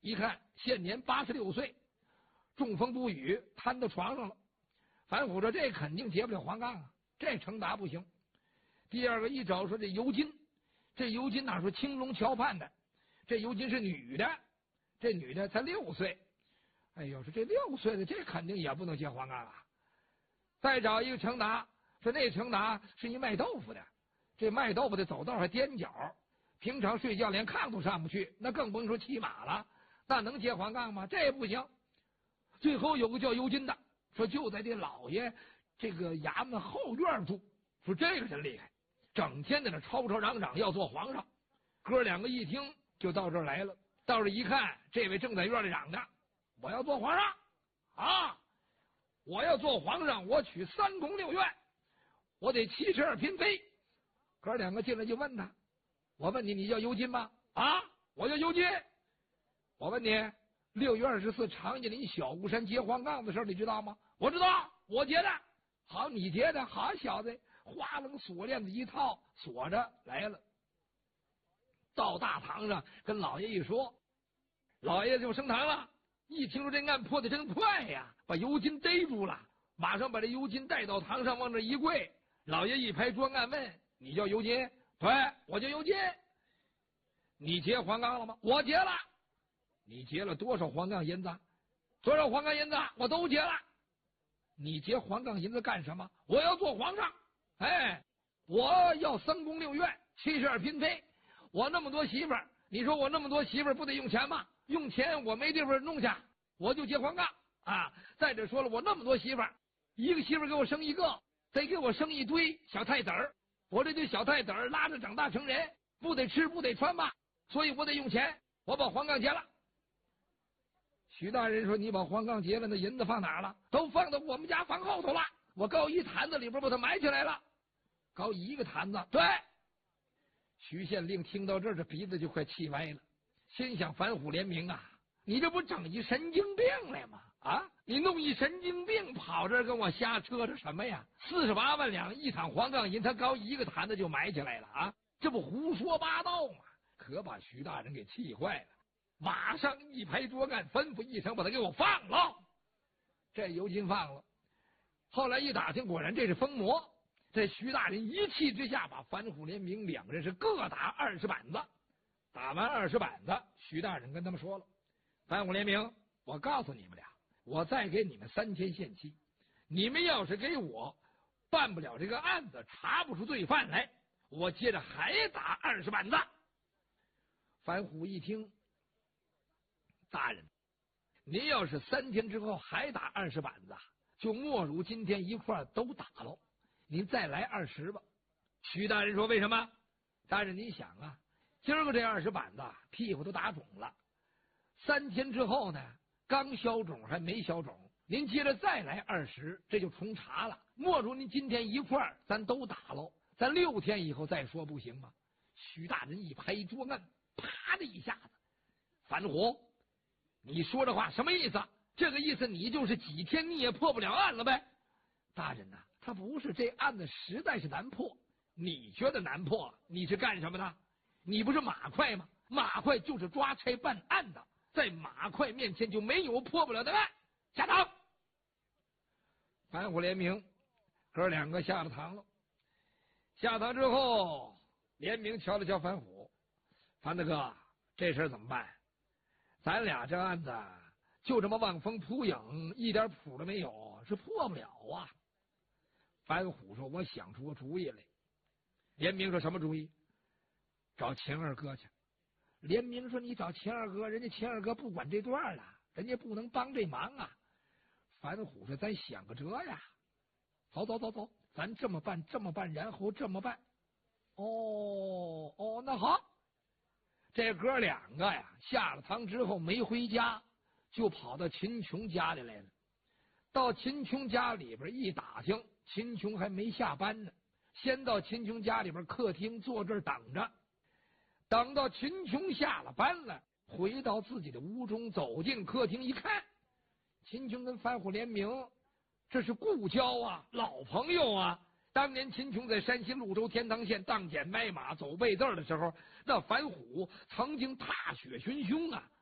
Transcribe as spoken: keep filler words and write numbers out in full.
一看现年八十六岁，中风不语，瘫到床上了。樊虎说这肯定结不了黄杠啊，这程达不行。第二个一找说这尤金，这尤金哪说青龙桥畔的，这尤金是女的，这女的才六岁。哎呦，说这六岁的这肯定也不能结黄杠啊。再找一个程达，说那程达是一卖豆腐的，这卖豆腐的走道还踮脚，平常睡觉连炕都上不去，那更甭说骑马了，那能结黄杠吗？这也不行。最后有个叫尤金的，说就在这老爷这个衙门后院住，说这个真厉害，整天在那吵吵嚷嚷要做皇上。哥两个一听就到这儿来了，到这一看，这位正在院里嚷着我要做皇上啊，我要做皇上，我取三宫六院，我得七十二嫔妃。哥两个进来就问他，我问你，你叫尤金吗？啊，我叫尤金。我问你，六月二十四长安林小巫山结黄杠的事你知道吗？我知道，我结的。好，你结的，好小子，花楞锁链子一套，锁着来了。到大堂上跟老爷一说，老爷就升堂了。一听说这案破的真快呀，把尤金逮住了，马上把这尤金带到堂上，往这一跪。老爷一拍桌案问：你叫尤金？对，我叫尤金。你结黄杠了吗？我结了。你结了多少黄杠银子？多少黄杠银子？我都结了。你结黄杠银子干什么？我要做皇上。哎，我要三宫六院，七十二嫔妃。我那么多媳妇儿，你说我那么多媳妇儿不得用钱吗？用钱我没地方弄去，我就结黄杠啊！再者说了，我那么多媳妇儿，一个媳妇儿给我生一个，得给我生一堆小太子儿。我这堆小太子儿拉着长大成人，不得吃不得穿吧？所以我得用钱，我把黄杠结了。徐大人说：“你把黄杠结了，那银子放哪儿了？都放到我们家房后头了。我高一坛子里边把它埋起来了。高一个坛子，对。”徐县令听到这儿，这鼻子就快气歪了，心想：反虎联名啊，你这不整一神经病来吗？啊，你弄一神经病跑这儿跟我瞎扯扯什么呀？四十八万两一场黄杠银，他高一个坛子就埋起来了啊！这不胡说八道吗？可把徐大人给气坏了，马上一拍桌案，吩咐一声，把他给我放了。这尤金放了。后来一打听，果然这是疯魔。这徐大人一气之下，把反虎联名两人是各打二十板子。打完二十板子，徐大人跟他们说了：“反虎联名，我告诉你们俩，我再给你们三天限期，你们要是给我办不了这个案子，查不出罪犯来，我接着还打二十板子。”反虎一听，大人，您要是三天之后还打二十板子，就莫如今天一块都打喽。您再来二十吧。徐大人说：“为什么？”大人，您想啊，今儿个这二十板子屁股都打肿了，三天之后呢，刚消肿还没消肿，您接着再来二十，这就重查了。莫如您今天一块儿咱都打喽，咱六天以后再说，不行吗？徐大人一拍桌案，啪的一下子，反虎，你说这话什么意思？这个意思你就是几天你也破不了案了呗？大人呐、啊，他不是，这案子实在是难破。你觉得难破，你是干什么的？你不是马快吗？马快就是抓差办案的，在马快面前就没有破不了的案。下堂。反虎联名，哥两个下了堂了。下堂之后，联名瞧了瞧反虎，樊大哥，这事怎么办？咱俩这案子就这么望风扑影，一点谱都没有，是破不了啊。樊虎说：“我想出个主意来。”联名说：“什么主意？”找钱二哥去。联名说：“你找钱二哥，人家钱二哥不管这段了，人家不能帮这忙啊。”樊虎说：“咱想个辙呀。”走走走走，咱这么办，这么办，然后这么办。哦哦，那好。这哥两个呀，下了堂之后没回家，就跑到秦琼家里来了。到秦琼家里边一打听，秦琼还没下班呢，先到秦琼家里边客厅坐这儿等着。等到秦琼下了班了，回到自己的屋中，走进客厅一看，秦琼跟樊虎联名，这是故交啊，老朋友啊。当年秦琼在山西潞州天堂县当剪麦马走背字的时候，那樊虎曾经踏雪寻凶啊，